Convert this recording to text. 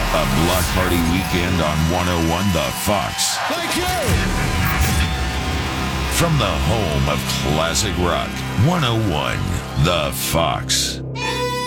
A block party weekend on 101 The Fox. Thank you. From the home of classic rock, 101 The Fox.